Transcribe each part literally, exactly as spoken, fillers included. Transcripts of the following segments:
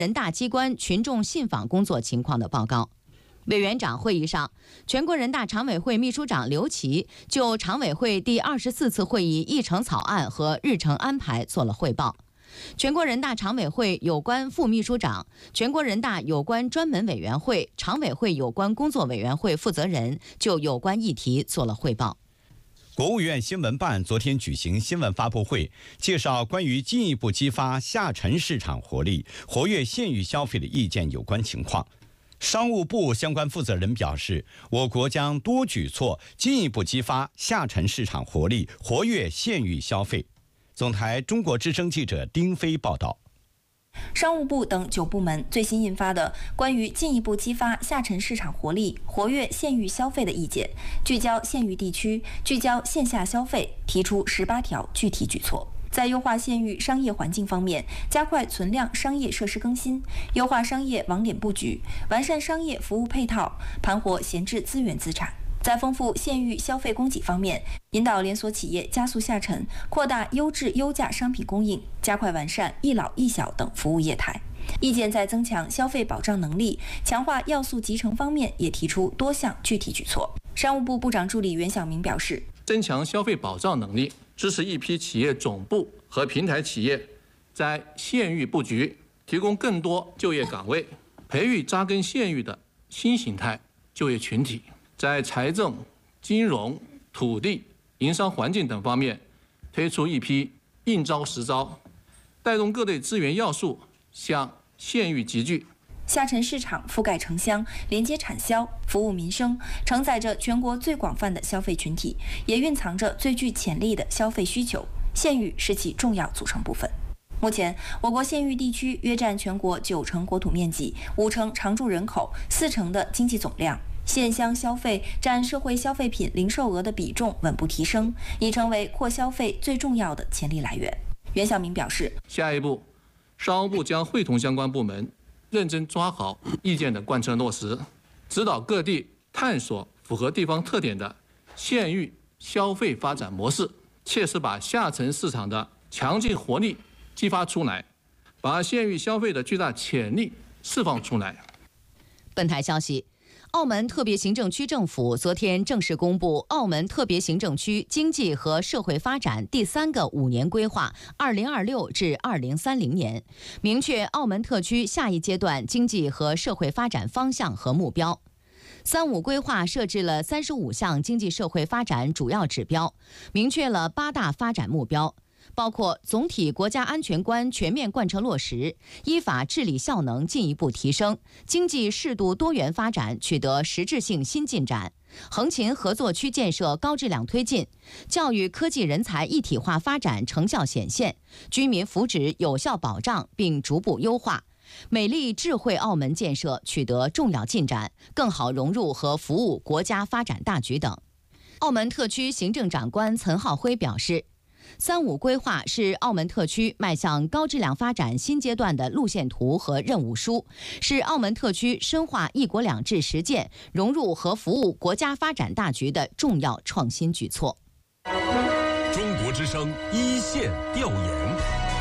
人大机关群众信访工作情况的报告。委员长会议上，全国人大常委会秘书长刘奇就常委会第二十四次会议议程草案和日程安排做了汇报。全国人大常委会有关副秘书长、全国人大有关专门委员会、常委会有关工作委员会负责人就有关议题做了汇报。 国务院新闻办昨天举行新闻发布会，介绍关于进一步激发下沉市场活力、活跃县域消费的意见有关情况。商务部相关负责人表示，我国将多举措进一步激发下沉市场活力，活跃县域消费。总台中国之声记者丁飞报道。 商务部等九部门最新印发的关于进一步激发下沉市场活力、活跃县域消费的意见，聚焦县域地区，聚焦线下消费，提出十八条具体举措。在优化县域商业环境方面，加快存量商业设施更新，优化商业网点布局，完善商业服务配套，盘活闲置资源资产。在丰富县域消费供给方面，引导连锁企业加速下沉，扩大优质优价商品供应，加快完善一老一小等服务业态。意见在增强消费保障能力、强化要素集成方面也提出多项具体举措。商务部部长助理袁晓明表示， 增强消费保障能力，支持一批企业总部和平台企业在县域布局，提供更多就业岗位，培育扎根县域的新形态就业群体。在财政、金融、土地、营商环境等方面，推出一批应招实招，带动各类资源要素向县域集聚。 下沉市场覆盖城乡，连接产销，服务民生，承载着全国最广泛的消费群体，也蕴藏着最具潜力的消费需求。县域是其重要组成部分。目前，我国县域地区约占全国九成国土面积、五成常住人口、四成的经济总量。县乡消费占社会消费品零售额的比重稳步提升，已成为扩消费最重要的潜力来源。袁晓明表示， 下一步，商务部将会同相关部门，认真抓好意见的贯彻落实，指导各地探索符合地方特点的县域消费发展模式，切实把下沉市场的强劲活力激发出来，把县域消费的巨大潜力释放出来。 本台消息，澳门特别行政区政府昨天正式公布澳门特别行政区经济和社会发展第三个五年规划二零二六至二零三零年，明确澳门特区下一阶段经济和社会发展方向和目标。三五规划设置了三十五项经济社会发展主要指标，明确了八大发展目标，包括总体国家安全观全面贯彻落实，依法治理效能进一步提升，经济适度多元发展取得实质性新进展，横琴合作区建设高质量推进，教育科技人才一体化发展成效显现，居民福祉有效保障并逐步优化，美丽智慧澳门建设取得重要进展，更好融入和服务国家发展大局等。澳门特区行政长官岑浩辉表示，三五规划是澳门特区迈向高质量发展新阶段的路线图和任务书，是澳门特区深化一国两制实践、融入和服务国家发展大局的重要创新举措。 中国之声一线调研。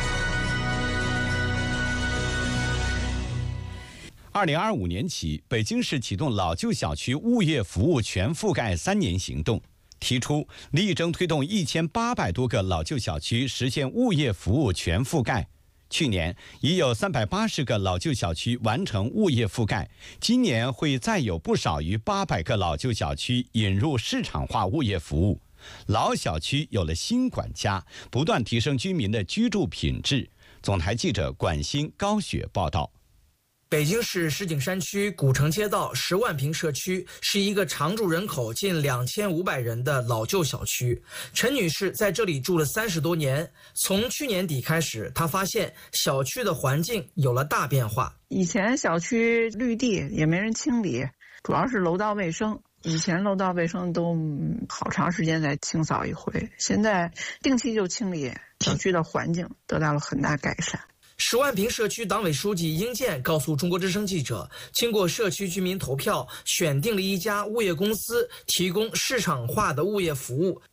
二零二五年起，北京市启动老旧小区物业服务全覆盖三年行动，提出力争推动一千八百多个老旧小区实现物业服务全覆盖。去年已有三百八十个老旧小区完成物业覆盖，今年会再有不少于八百个老旧小区引入市场化物业服务。老小区有了新管家，不断提升居民的居住品质。总台记者管欣、高雪报道。 北京市石景山区古城街道十万平社区是一个常住人口近两千五百人的老旧小区。陈女士在这里住了三十多年，从去年底开始，她发现小区的环境有了大变化。 以前小区绿地也没人清理，主要是楼道卫生。以前楼道卫生都好长时间才清扫一回，现在定期就清理，小区的环境得到了很大改善。 十万平社区党委书记殷健告诉中国之声记者，经过社区居民投票，选定了一家物业公司提供市场化的物业服务，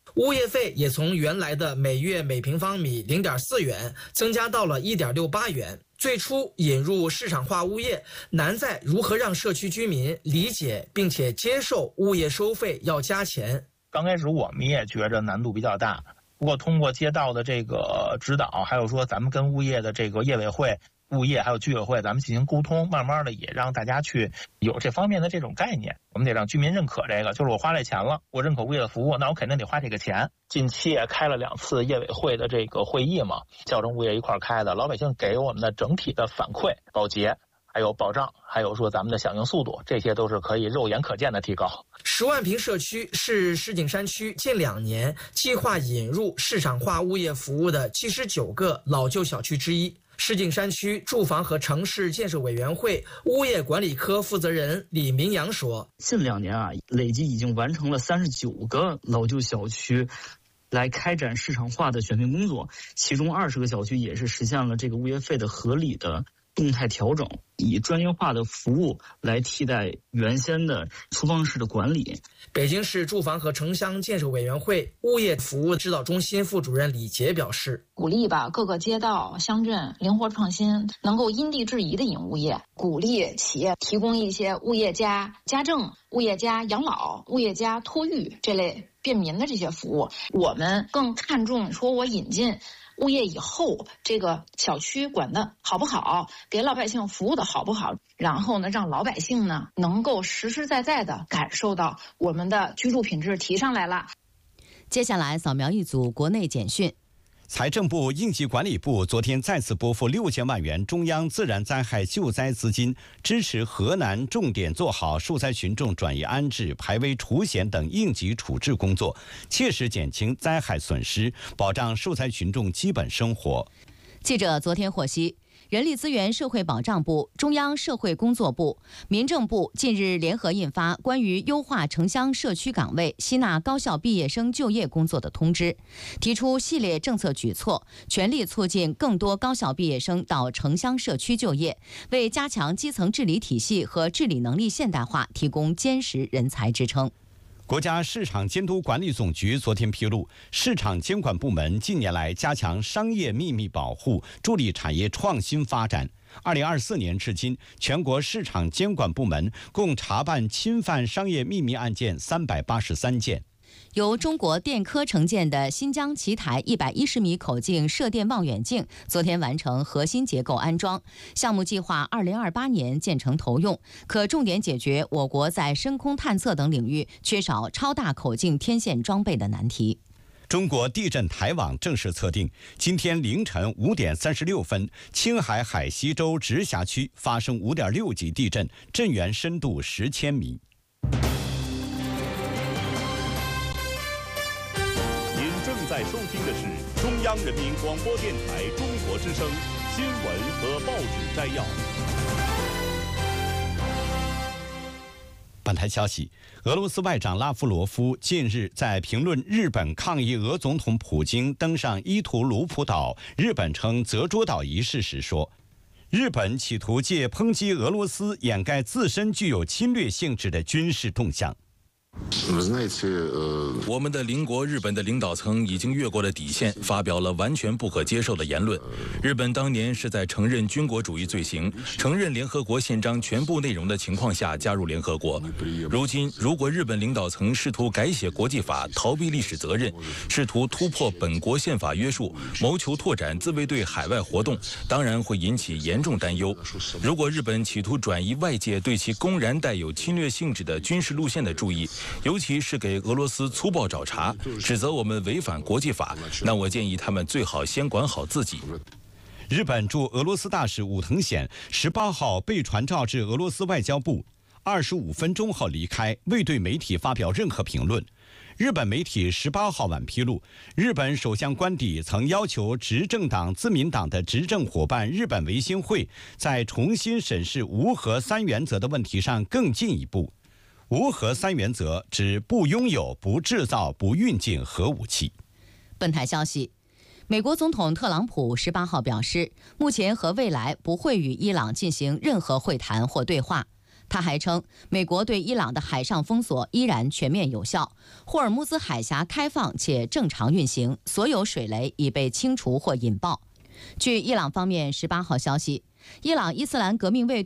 物业费也从原来的每月每平方米 零点四元增加到了 一点六八元。最初引入市场化物业，难在如何让社区居民理解并且接受物业收费要加钱。 刚开始我们也觉着难度比较大，不过通过街道的这个指导，还有说咱们跟物业的这个业委会、物业还有居委会咱们进行沟通，慢慢的也让大家去有这方面的这种概念。我们得让居民认可这个，就是我花这钱了，我认可物业的服务，那我肯定得花这个钱。近期也开了两次业委会的这个会议嘛，校正物业一块开的，老百姓给我们的整体的反馈、保洁还有保障，还有说咱们的响应速度，这些都是可以肉眼可见的提高。 十万平社区是石景山区近两年计划引入市场化物业服务的七十九个老旧小区之一。石景山区住房和城市建设委员会物业管理科负责人李明阳说：“ 近两年啊，累计已经完成了三十九个老旧小区来开展市场化的选配工作，其中二十个小区也是实现了这个物业费的合理的动态调整，以专业化的服务来替代原先的粗放式的管理。” 北京市住房和城乡建设委员会物业服务指导中心副主任李杰表示：“ 鼓励吧各个街道、乡镇灵活创新，能够因地制宜的引物业，鼓励企业提供一些物业加家政、物业加养老、物业加托育这类便民的这些服务。我们更看重说我引进物业以后，这个小区管得好不好，给老百姓服务的好不好，然后呢，让老百姓呢能够实实在在的感受到我们的居住品质提上来了。” 接下来扫描一组国内简讯。 财政部、应急管理部昨天再次拨付六千万元中央自然灾害救灾资金，支持河南重点做好受灾群众转移安置、排危除险等应急处置工作，切实减轻灾害损失，保障受灾群众基本生活。 记者昨天获悉，人力资源社会保障部、中央社会工作部、民政部近日联合印发关于优化城乡社区岗位吸纳高校毕业生就业工作的通知，提出系列政策举措，全力促进更多高校毕业生到城乡社区就业，为加强基层治理体系和治理能力现代化提供坚实人才支撑。 国家市场监督管理总局昨天披露，市场监管部门近年来加强商业秘密保护，助力产业创新发展。二零二四年至今，全国市场监管部门共查办侵犯商业秘密案件三百八十三件。 由中国电科承建的新疆奇台一百一十米口径射电望远镜昨天完成核心结构安装，项目计划二零二八年建成投用，可重点解决我国在深空探测等领域缺少超大口径天线装备的难题。 中国地震台网正式测定，今天凌晨五点三十六分，青海海西州直辖区发生五点六级地震，震源深度十千米。 正在收听的是中央人民广播电台中国之声新闻和报纸摘要。 本台消息，俄罗斯外长拉夫罗夫近日在评论日本抗议俄总统普京登上伊图卢普岛，日本称泽捉岛一事时说，日本企图借抨击俄罗斯掩盖自身具有侵略性质的军事动向。 我们的邻国日本的领导层已经越过了底线，发表了完全不可接受的言论。日本当年是在承认军国主义罪行、承认联合国宪章全部内容的情况下加入联合国。如今，如果日本领导层试图改写国际法、逃避历史责任，试图突破本国宪法约束，谋求拓展自卫队海外活动，当然会引起严重担忧。如果日本企图转移外界对其公然带有侵略性质的军事路线的注意，尤其是给俄罗斯粗暴找茬，指责我们违反国际法，那我建议他们最好先管好自己。 日本驻俄罗斯大使武藤显十八号被传召至俄罗斯外交部，二十五分钟后离开，未对媒体发表任何评论。日本媒体十八号晚披露，日本首相官邸曾要求执政党自民党的执政伙伴日本维新会在重新审视无核三原则的问题上更进一步。无核三原则指不拥有、不制造、不运进核武器。 本台消息，美国总统特朗普十八号表示，目前和未来不会与伊朗进行任何会谈或对话。 他还称，美国对伊朗的海上封锁依然全面有效，霍尔木兹海峡开放且正常运行，所有水雷已被清除或引爆。据伊朗方面十八号消息，伊朗伊斯兰革命卫队